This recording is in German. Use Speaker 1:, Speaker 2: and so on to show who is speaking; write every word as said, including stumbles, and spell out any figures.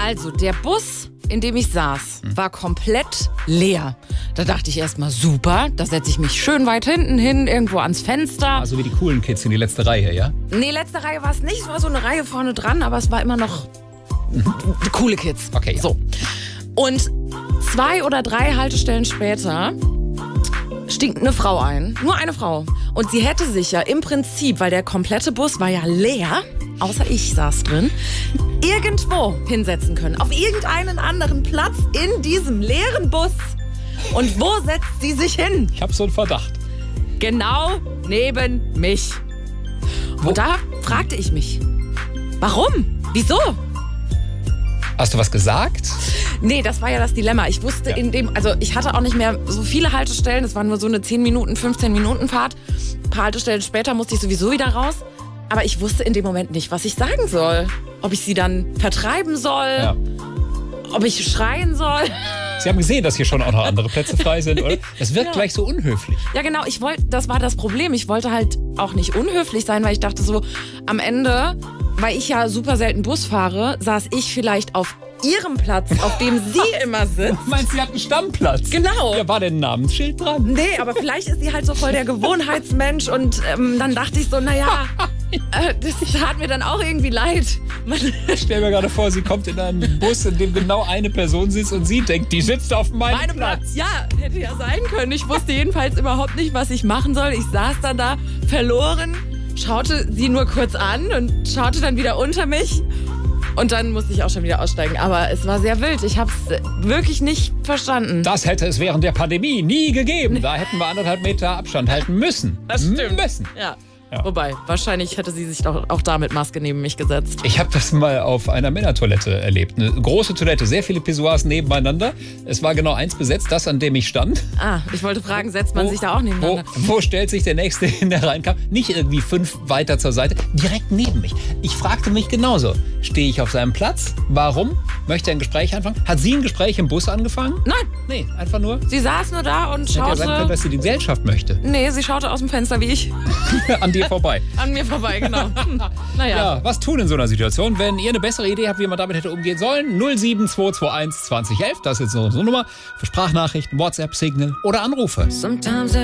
Speaker 1: Also, der Bus, in dem ich saß, hm. war komplett leer. Da dachte ich erstmal, super, da setze ich mich schön weit hinten hin, irgendwo ans Fenster.
Speaker 2: Also wie die coolen Kids in die letzte Reihe, ja?
Speaker 1: Nee, letzte Reihe war es nicht, es war so eine Reihe vorne dran, aber es war immer noch mhm. coole Kids.
Speaker 2: Okay, ja.
Speaker 1: So. Und zwei oder drei Haltestellen später stinkt eine Frau ein. Nur eine Frau. Und sie hätte sich ja im Prinzip, weil der komplette Bus war ja leer, außer ich saß drin, irgendwo hinsetzen können. Auf irgendeinen anderen Platz in diesem leeren Bus. Und wo setzt sie sich hin?
Speaker 2: Ich habe so einen Verdacht.
Speaker 1: Genau neben mich. Wo? Und da fragte ich mich, warum? Wieso?
Speaker 2: Hast du was gesagt?
Speaker 1: Nee, das war ja das Dilemma. Ich wusste ja. in dem, also ich hatte auch nicht mehr so viele Haltestellen. Es war nur so eine zehn Minuten, fünfzehn Minuten Fahrt. Ein paar Haltestellen später musste ich sowieso wieder raus. Aber ich wusste in dem Moment nicht, was ich sagen soll. Ob ich sie dann vertreiben soll, ja. ob ich schreien soll.
Speaker 2: Sie haben gesehen, dass hier schon auch noch andere Plätze frei sind, oder? Das wirkt ja. gleich so unhöflich.
Speaker 1: Ja, genau. Ich wollte, das war das Problem. Ich wollte halt auch nicht unhöflich sein, weil ich dachte so, am Ende, weil ich ja super selten Bus fahre, saß ich vielleicht auf ihrem Platz, auf dem sie immer sitzt.
Speaker 2: Du meinst, sie hat einen Stammplatz?
Speaker 1: Genau.
Speaker 2: Ja, war denn ein Namensschild dran?
Speaker 1: Nee, aber vielleicht ist sie halt so voll der Gewohnheitsmensch und ähm, dann dachte ich so, naja, äh, das tat mir dann auch irgendwie leid.
Speaker 2: Ich stell mir gerade vor, sie kommt in einen Bus, in dem genau eine Person sitzt und sie denkt, die sitzt auf meinem
Speaker 1: Meine
Speaker 2: Platz.
Speaker 1: Platz. Ja, hätte ja sein können. Ich wusste jedenfalls überhaupt nicht, was ich machen soll. Ich saß dann da verloren, schaute sie nur kurz an und schaute dann wieder unter mich. Und dann musste ich auch schon wieder aussteigen. Aber es war sehr wild. Ich habe es wirklich nicht verstanden.
Speaker 2: Das hätte es während der Pandemie nie gegeben. Da hätten wir anderthalb Meter Abstand halten müssen.
Speaker 1: Das stimmt.
Speaker 2: Müssen.
Speaker 1: Ja. Ja. Wobei, wahrscheinlich hätte sie sich doch auch da mit Maske neben mich gesetzt.
Speaker 2: Ich habe das mal auf einer Männertoilette erlebt. Eine große Toilette, sehr viele Pissoirs nebeneinander. Es war genau eins besetzt, das, an dem ich stand.
Speaker 1: Ah, ich wollte fragen, setzt man
Speaker 2: wo,
Speaker 1: sich da auch nebeneinander?
Speaker 2: Wo, wo stellt sich der Nächste hin, der reinkam? Nicht irgendwie fünf weiter zur Seite, direkt neben mich. Ich fragte mich genauso. Stehe ich auf seinem Platz? Warum? Möchte er ein Gespräch anfangen? Hat sie ein Gespräch im Bus angefangen?
Speaker 1: Nein.
Speaker 2: Nee, einfach nur?
Speaker 1: Sie saß nur da und schaute...
Speaker 2: Hätte ja sein können, dass sie die Gesellschaft möchte.
Speaker 1: Nee, sie schaute aus dem Fenster wie ich.
Speaker 2: An dir vorbei.
Speaker 1: An mir vorbei, genau. Hm. Naja.
Speaker 2: Ja, was tun in so einer Situation? Wenn ihr eine bessere Idee habt, wie man damit hätte umgehen sollen, null sieben zwei zwei eins zwanzig elf, das ist jetzt unsere Nummer für Sprachnachrichten, WhatsApp, Signal oder Anrufe. Sometimes